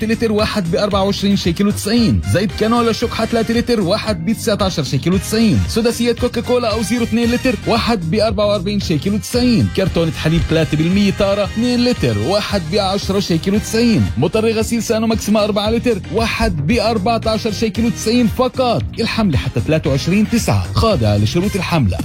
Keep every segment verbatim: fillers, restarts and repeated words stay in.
ثلاثة لتر واحد ب أربعة وعشرين شيكل وتسعين. زيت كانولا شكحة ثلاثة لتر واحد ب تسعة عشر شيكل وتسعين. سداسية كوكاكولا أو زيرو اثنين لتر واحد ب أربعة وأربعين شيكل وتسعين. كرتونة حليب ثلاثة بالمية تارة اثنين لتر واحد ب عشرة شيكل وتسعين. مطر غسيل سانو ماكسيما أربعة لتر واحد ب أربعة عشر شيكل وتسعين فقط. الحملة حتى ثلاثة وعشرين تسعة، خاضعة لشروط الحملة.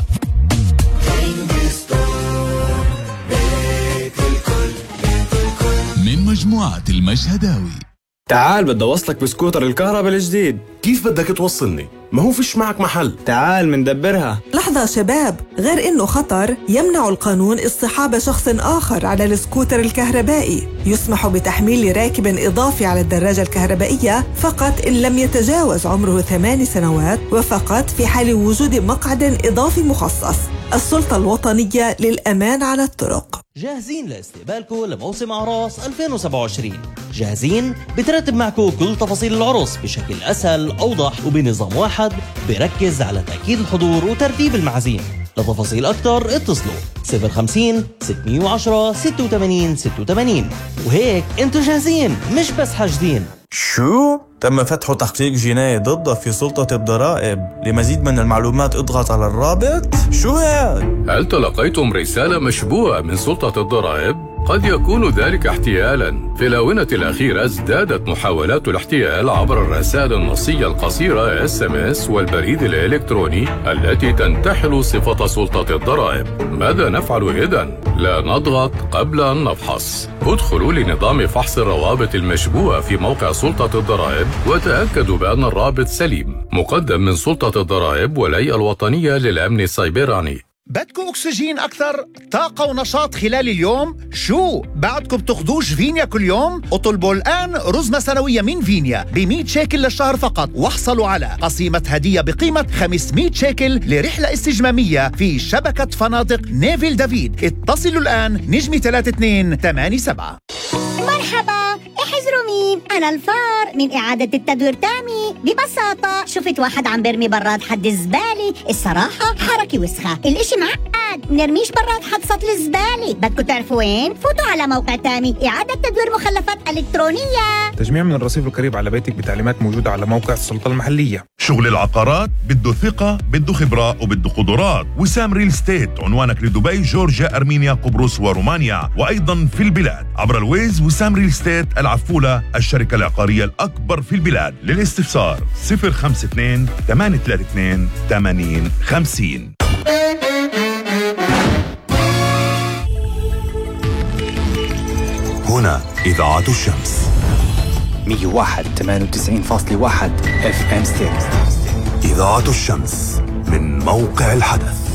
من مجموعة المشهداوي. تعال بدي اوصلك بسكوتر الكهرباء الجديد. كيف بدك توصلني؟ ما هو فيش معك محل. تعال مندبرها. لحظة شباب، غير انه خطر يمنع القانون اصطحاب شخص آخر على السكوتر الكهربائي. يسمح بتحميل راكب إضافي على الدراجة الكهربائية فقط إن لم يتجاوز عمره ثمان سنوات، وفقط في حال وجود مقعد إضافي مخصص. السلطة الوطنية للأمان على الطرق. جاهزين لاستقبالكم لموسم أعراس ألفين وسبعة وعشرين؟ جاهزين؟ بترتب معكم كل تفاصيل العرس بشكل أسهل أوضح وبنظام واحد بركز على تأكيد الحضور وترتيب المعازيم. لتفاصيل أكتر اتصلوا صفر خمسين ستمية وعشرة ستة وثمانين ستة وثمانين. وهيك انتوا جاهزين مش بس حاجزين. شو؟ تم فتح تحقيق جنائي ضده في سلطة الضرائب. لمزيد من المعلومات اضغط على الرابط. شو هاد؟ هل تلقيتم رسالة مشبوهة من سلطة الضرائب؟ قد يكون ذلك احتيالاً. في الآونة الأخيرة ازدادت محاولات الاحتيال عبر الرسائل النصية القصيرة إس إم إس والبريد الإلكتروني التي تنتحل صفة سلطة الضرائب. ماذا نفعل إذن؟ لا نضغط قبل أن نفحص. ادخلوا لنظام فحص الروابط المشبوهة في موقع سلطة الضرائب وتأكدوا بأن الرابط سليم. مقدم من سلطة الضرائب والهيئة الوطنية للأمن السيبراني. بدكم أكسجين أكثر؟ طاقة ونشاط خلال اليوم؟ شو؟ بعدكم بتاخدوش فينيا كل يوم؟ اطلبوا الآن رزمة سنوية من فينيا ب مئة شيكل للشهر فقط، واحصلوا على قسيمة هدية بقيمة خمسمئة شيكل لرحلة استجمامية في شبكة فنادق نيفيل دافيد. اتصلوا الآن نجمة ثلاثة اثنين ثمانية سبعة. مرحبا، احذروا مين؟ أنا الفار من إعادة التدوير تامي. ببساطة شفت واحد عم برمي براد حد الزبالة، الصراحة حركة وسخة، الاشي معقد، نرميش براد حد سطل الزبالة. بدكم تعرفوا وين؟ فوتوا على موقع تامي إعادة تدوير مخلفات إلكترونية. تجميع من الرصيف القريب على بيتك بتعليمات موجودة على موقع السلطة المحلية. شغل العقارات بده ثقة، بده خبرة وبده قدرات. وسام ريل ستيت عنوانك لدبي، جورجيا، أرمينيا، قبرص ورومانيا، وأيضا في البلاد عبر الويز. وسام ريل ستيت العفولة، الشركة العقارية الأكبر في البلاد. للاستفسار صفر خمسة اثنين ثمانية ثلاثة اثنين ثمانين خمسين. هنا إذاعة الشمس مية وواحد ثمانية وتسعين فاصلة واحد اف ام ستيريو. إذاعة الشمس من موقع الحدث.